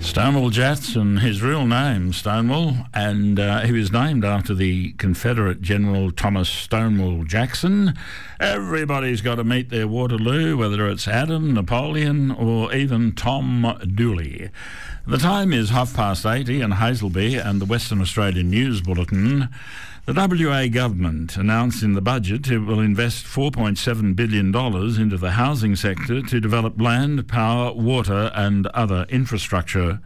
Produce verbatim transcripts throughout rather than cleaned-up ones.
Stonewall Jackson, his real name, Stonewall, and uh, he was named after the Confederate General Thomas Stonewall Jackson. Everybody's got to meet their Waterloo, whether it's Adam, Napoleon, or even Tom Dooley. The time is half past eight. Ian Hazelby and the Western Australian News Bulletin. The W A government announced in the budget it will invest four point seven billion dollars into the housing sector to develop land, power, water and other infrastructure.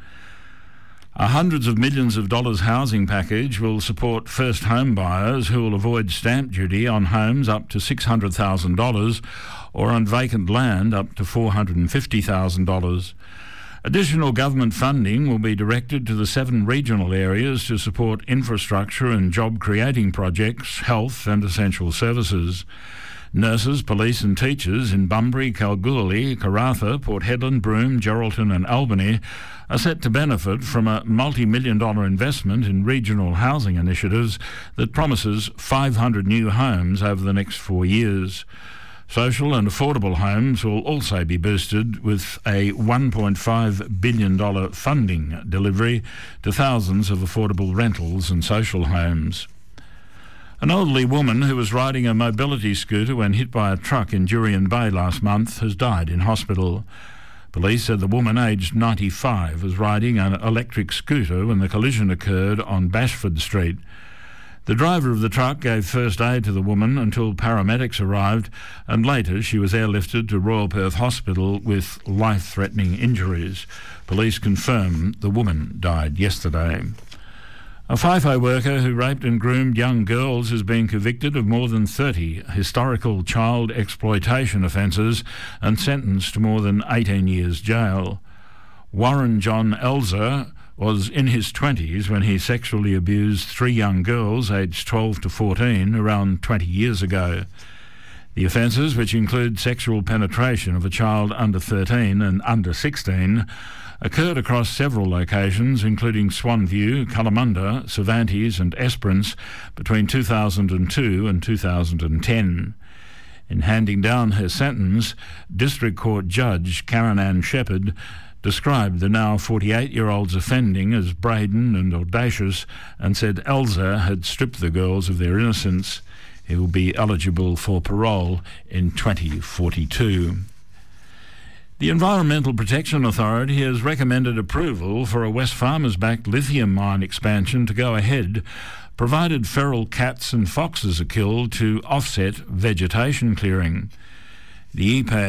A hundreds of millions of dollars housing package will support first home buyers who will avoid stamp duty on homes up to six hundred thousand dollars or on vacant land up to four hundred fifty thousand dollars. Additional government funding will be directed to the seven regional areas to support infrastructure and job-creating projects, health and essential services. Nurses, police and teachers in Bunbury, Kalgoorlie, Karratha, Port Hedland, Broome, Geraldton and Albany are set to benefit from a multi-million dollar investment in regional housing initiatives that promises five hundred new homes over the next four years. Social and affordable homes will also be boosted with a one point five billion dollars funding delivery to thousands of affordable rentals and social homes. An elderly woman who was riding a mobility scooter when hit by a truck in Jurien Bay last month has died in hospital. Police said the woman, aged ninety-five, was riding an electric scooter when the collision occurred on Bashford Street. The driver of the truck gave first aid to the woman until paramedics arrived, and later she was airlifted to Royal Perth Hospital with life-threatening injuries. Police confirm the woman died yesterday. A FIFO worker who raped and groomed young girls is being convicted of more than thirty historical child exploitation offences and sentenced to more than eighteen years jail. Warren John Elzer was in his twenties when he sexually abused three young girls aged twelve to fourteen around twenty years ago. The offences, which include sexual penetration of a child under thirteen and under sixteen, occurred across several locations, including Swanview, Kalamunda, Cervantes and Esperance between two thousand two and two thousand ten. In handing down her sentence, District Court Judge Karen Ann Shepherd described the now forty-eight-year-old's offending as brazen and audacious and said Elzer had stripped the girls of their innocence. He will be eligible for parole in twenty forty-two. The Environmental Protection Authority has recommended approval for a Wesfarmers-backed lithium mine expansion to go ahead, provided feral cats and foxes are killed to offset vegetation clearing. The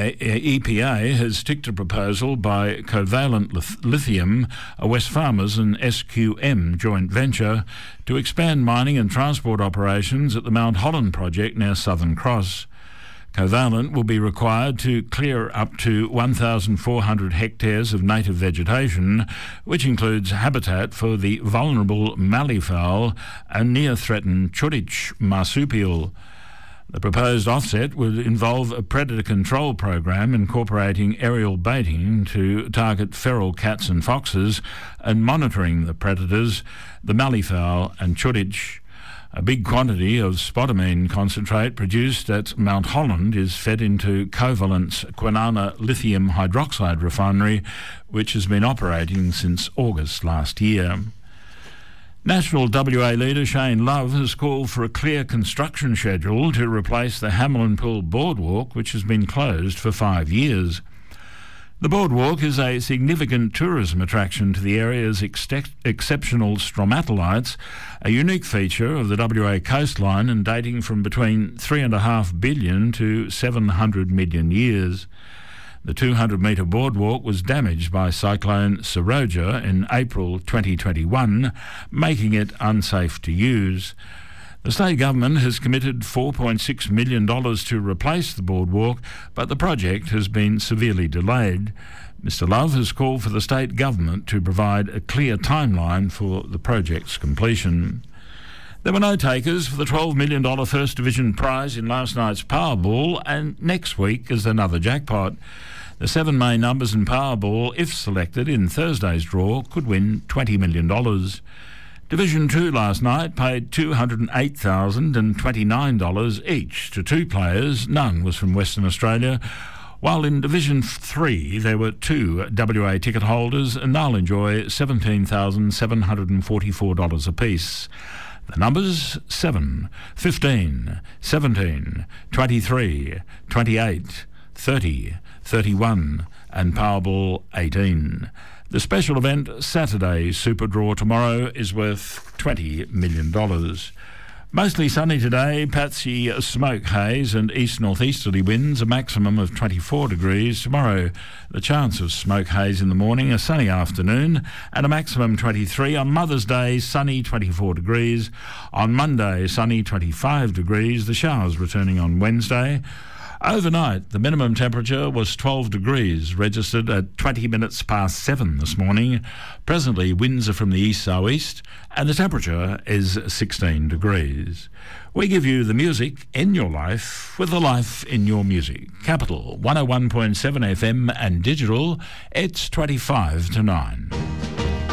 E P A has ticked a proposal by Covalent Lithium, a Wesfarmers and S Q M joint venture, to expand mining and transport operations at the Mount Holland project near Southern Cross. Covalent will be required to clear up to one thousand four hundred hectares of native vegetation, which includes habitat for the vulnerable malleefowl and near-threatened Chuditch marsupial. The proposed offset would involve a predator control program incorporating aerial baiting to target feral cats and foxes and monitoring the predators, the malleefowl and Chuditch. A big quantity of spodumene concentrate produced at Mount Holland is fed into Covalent's Kwinana lithium hydroxide refinery, which has been operating since August last year. National W A leader Shane Love has called for a clear construction schedule to replace the Hamelin Pool Boardwalk, which has been closed for five years. The boardwalk is a significant tourism attraction to the area's ex- exceptional stromatolites, a unique feature of the W A coastline and dating from between three point five billion to seven hundred million years. The two hundred metre boardwalk was damaged by Cyclone Seroja in April twenty twenty-one, making it unsafe to use. The state government has committed four point six million dollars to replace the boardwalk, but the project has been severely delayed. Mister Love has called for the state government to provide a clear timeline for the project's completion. There were no takers for the twelve million dollars First Division prize in last night's Powerball, and next week is another jackpot. The seven main numbers in Powerball, if selected in Thursday's draw, could win twenty million dollars. Division two last night paid two hundred eight thousand twenty-nine dollars each to two players. None was from Western Australia. While in Division three there were two W A ticket holders, and they'll enjoy seventeen thousand seven hundred forty-four dollars apiece. The numbers seven, fifteen, seventeen, twenty-three, twenty-eight, thirty, thirty-one and Powerball eighteen. The special event Saturday Super Draw tomorrow is worth twenty million dollars. Mostly sunny today, patchy smoke haze and east-northeasterly winds, a maximum of twenty-four degrees. Tomorrow, the chance of smoke haze in the morning, a sunny afternoon, and a maximum twenty-three. On Mother's Day, sunny twenty-four degrees. On Monday, sunny twenty-five degrees. The showers returning on Wednesday. Overnight, the minimum temperature was twelve degrees, registered at twenty minutes past seven this morning. Presently, winds are from the east-southeast, and the temperature is sixteen degrees. We give you the music in your life with the life in your music. Capital one oh one point seven F M and digital, it's twenty-five to nine.